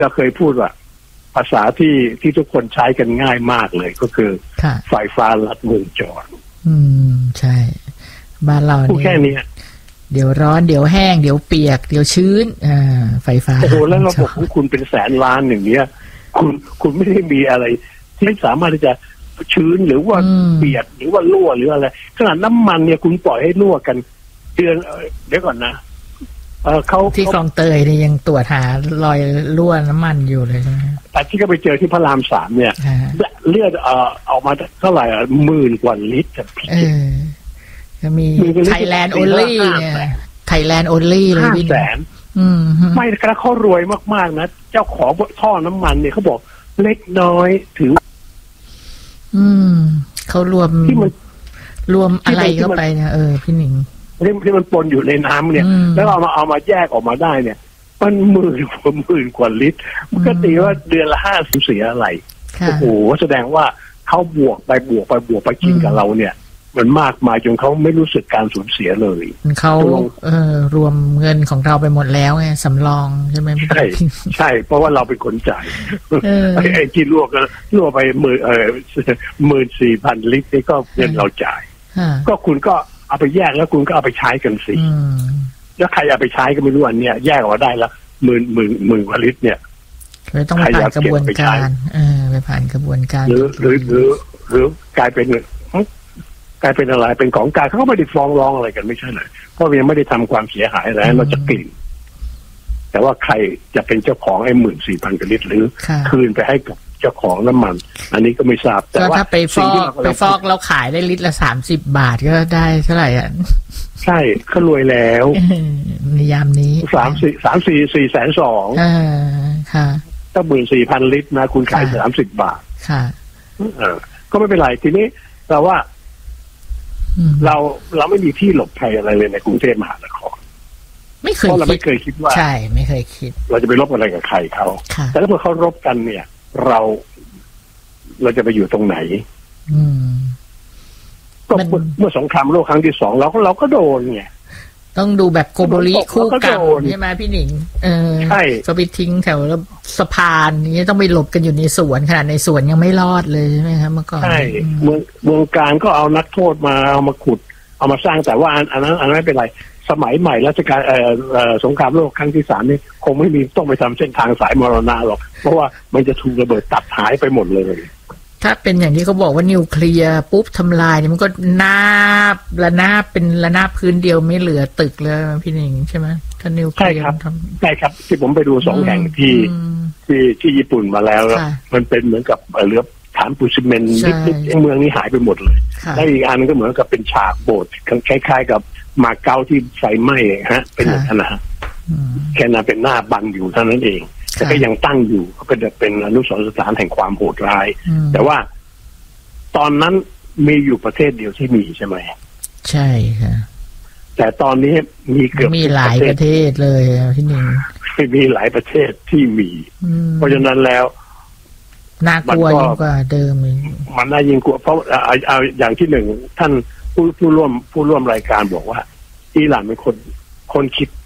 เราเคยพูดว่าภาษาที่ทุกคนใช้กันง่ายมากเลยก็คือไฟฟ้าลัดวงจรใช่บ้านเราเนี่ยพูดแค่นี้เดี๋ยวร้อนเดี๋ยวแห้งเดี๋ยวเปียกเดี๋ยวชื้นไฟฟ้าโอ้โหแล้วระบบของคุณเป็นแสนล้านอย่างเนี้ยคุณไม่ได้มีอะไรที่สามารถที่จะชื้นหรือว่าเปียกหรือว่ารั่วหรืออะไรขนาดน้ำมันเนี่ยคุณปล่อยให้รั่วกันเดือนเดี๋ยวก่อนนะเขาที่คลองเตยเนี่ยยังตรวจหารอยรั่วน้ำมันอยู่เลยใช่ไหมแต่ที่ก็ไปเจอที่พระราม3เนี่ยเลือดออกมาเท่าไหร่10,000 กว่าลิตรก็มีไทยแลนด์โอลี่เนี่ยไทยแลนด์โอลี่เลยพี่ 500,000ไม่กระเขารวยมากๆนะเจ้าของท่อน้ำมันเนี่ยเขาบอกเล็กน้อยถือเขารวมอะไรเข้าไปเนี่ยพี่หนิงที่มันปนอยู่ในน้ำเนี่ยแล้วเอามาแยกออกมาได้เนี่ยมันหมื่นกว่าลิตรมันก็ตีว่าเดือนละ50เสียอะไรโอ้โหแสดงว่าเขาบวกไปกินกับเราเนี่ยมันมากมายจนเขาไม่รู้สึกการสูญเสียเลยเขารวมเงินของเราไปหมดแล้วไงสำรองใช่ไหมใช่เพราะว่าเราเป็นคนจ่ายไอ้ที่รั่วไป14,000 ลิตรนี่ก็เงินเราจ่ายก็คุณก็เอาไปแยกแล้วคุณก็เอาไปใช้กันสิแล้วใครเอาไปใช้ก็ไม่รู้อันเนี้ยแยกออกมาได้ละหมื่นกว่าลิตรเนี่ยต้องผ่านกระบวนการไปผ่านกระบวนการหรือกลายเป็นอะไรเป็นของกลางเขาก็ไม่ได้ฟ้องร้องอะไรกันไม่ใช่เลยเพราะยังไม่ได้ทำความเสียหายอะไรเราจะกลิ่นแต่ว่าใครจะเป็นเจ้าของไอ้ 14,000 กว่าลิตรหรือคืนไปให้กับเจ้าของน้ำมันอันนี้ก็ไม่ทราบแต่ว่าถ้าไปฟอกแล้วขายได้ลิตรละ30 บาทก็ได้เท่าไหร่ใช่เขารวยแล้วในยามนี้ 4,200,000 ค่ะถ้า 14,000 ลิตรนะคุณขาย30 บาทค่ะก็ไม่เป็นไรทีนี้เราว่าเราไม่มีที่หลบภัยอะไรเลยในกรุงเทพมหานครไม่เคยเพราะเราไม่เคยคิดว่าใช่ไม่เคยคิดเราจะไปรบอะไรกับใครเขาแต่ถ้าเมื่อเขารบกันเนี่ยเราจะไปอยู่ตรงไหนก็เมื่อสงครามโลกครั้งที่2เราก็โดนไงต้องดูแบบโกโบริคู่กันใช่ไหมพี่หนิงใช่ก็ไปทิ้งแถวสะพานนี้ต้องไปหลบกันอยู่ในสวนขนาดในสวนยังไม่รอดเลยใช่ไหมครับเมื่อก่อนใช่เมืองการก็เอานักโทษมาเอามาขุดเอามาสร้างแต่ว่าอันนั้นไม่เป็นไรสมัยใหม่รัชกาลสงครามโลกครั้งที่3นี่คงไม่มีต้องไปทำเส้นทางสายมรณะหรอกเพราะว่ามันจะถูกระเบิดตัดหายไปหมดเลยถ้าเป็นอย่างที่เขาบอกว่านิวเคลียร์ปุ๊บทำลายเนี่ยมันก็ระนาบเป็นระนาบพื้นเดียวไม่เหลือตึกเลยพี่หนิงใช่ไหมถ้านิวเคลียร์ใช่ครับที่ผมไปดู2 แห่งที่ญี่ปุ่นมาแล้วมันเป็นเหมือนกับเรือฐานปูนซีเมนต์นิดๆเมืองนี้หายไปหมดเลยแล้วอีกอันก็เหมือนกับเป็นฉากโบสถ์คล้ายๆกับมาเก๊าที่ไฟไหม้ฮะเป็นอย่างนั้นนะแค่นั้นเป็นหน้าบังอยู่เท่านั้นเองแต่ก็ยังตั้งอยู่ก็เป็นอนุสรณ์สถานแห่งความโหดร้ายแต่ว่าตอนนั้นมีอยู่ประเทศเดียวที่มีใช่ไหมใช่ค่ะแต่ตอนนี้มีเกือบมีหลายประเทศเลยพี่หนิงมีหลายประเทศที่มีเพราะฉะนั้นแล้วน่ากลัวยิ่งกว่าเดิมมันน่ายิ่งกลัวเพราะเอาอย่างที่1ท่านผู้ร่วมรายการบอกว่าอิหร่านเป็นคนคิด